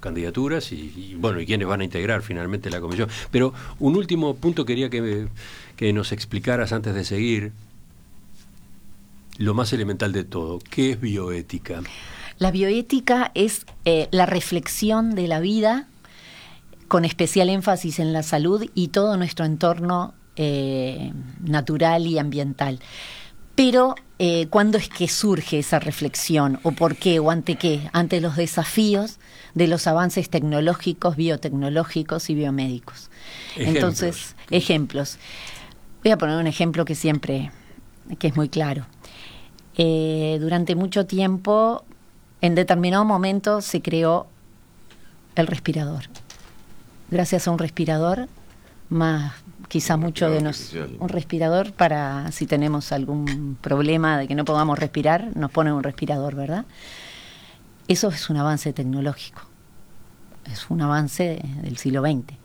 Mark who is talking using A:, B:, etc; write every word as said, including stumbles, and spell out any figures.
A: candidaturas y, y bueno, y quiénes van a integrar finalmente la comisión. Pero un último punto quería que, que nos explicaras antes de seguir, lo más elemental de todo. ¿Qué es bioética?
B: La bioética es eh, la reflexión de la vida, con especial énfasis en la salud y todo nuestro entorno eh, natural y ambiental. Pero, eh, ¿cuándo es que surge esa reflexión? ¿O por qué? ¿O ante qué? Ante los desafíos de los avances tecnológicos, biotecnológicos y biomédicos.
A: Ejemplos.
B: Entonces, ejemplos. Voy a poner un ejemplo que siempre, que es muy claro. Eh, durante mucho tiempo, en determinado momento, se creó el respirador. Gracias a un respirador, más quizá mucho de nosotros, un respirador para si tenemos algún problema de que no podamos respirar, nos ponen un respirador, ¿verdad? Eso es un avance tecnológico, es un avance del siglo veinte.